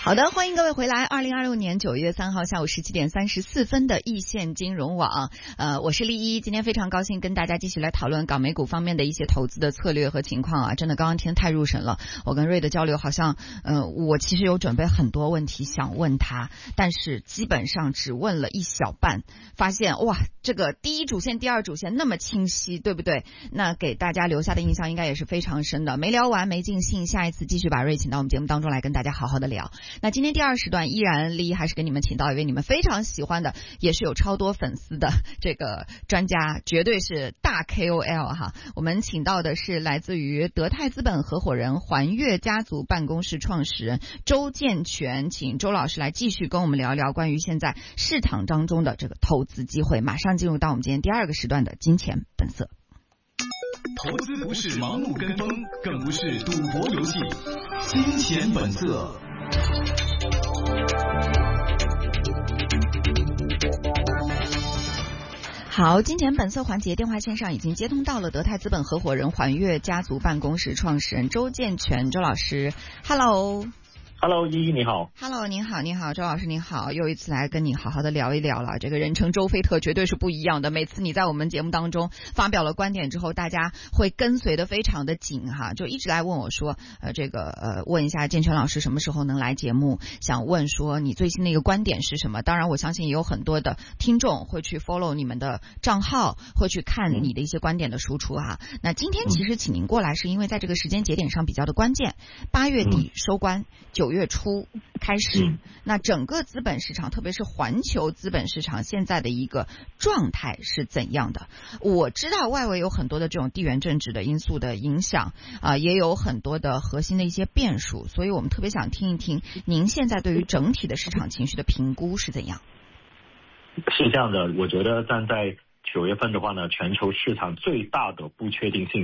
好的，欢迎各位回来。2026年9月3号下午17点34分的易线金融网，我是丽一。今天非常高兴跟大家继续来讨论港美股方面的一些投资的策略和情况啊。真的刚刚听太入神了，我跟瑞的交流好像，我其实有准备很多问题想问他，但是基本上只问了一小半，发现哇，这个第一主线、第二主线那么清晰，对不对？那给大家留下的印象应该也是非常深的。没聊完，没尽兴，下一次继续把瑞请到我们节目当中来跟大家好好的聊。那今天第二时段依然丽还是给你们请到一位你们非常喜欢的，也是有超多粉丝的这个专家，绝对是大 KOL 哈。我们请到的是来自于德泰资本合伙人环悦家族办公室创始人周建全，请周老师来继续跟我们聊一聊关于现在市场当中的这个投资机会。马上进入到我们今天第二个时段的金钱本色。 投资不是盲目跟风，更不是赌博游戏，金钱本色。 好，金钱本色环节电话线上已经接通到了德泰资本合伙人环悦家族办公室创始人周建全周老师。 Hello， 依依你好。 Hello， 您好，您好，周老师您好，又一次来跟你好好的聊一聊了。这个人称周菲特绝对是不一样的，每次你在我们节目当中发表了观点之后，大家会跟随的非常的紧哈，就一直来问我说问一下建全老师什么时候能来节目，想问说你最新的一个观点是什么。当然我相信也有很多的听众会去 follow 你们的账号，会去看你的一些观点的输出哈。那今天其实请您过来是因为在这个时间节点上比较的关键，8月底收官，9月初开始，那整个资本市场特别是环球资本市场现在的一个状态是怎样的。我知道外围有很多的这种地缘政治的因素的影响也有很多的核心的一些变数，所以我们特别想听一听您现在对于整体的市场情绪的评估是怎样。 是这样的，我觉得站在9月份的话呢，全球市场最大的不确定性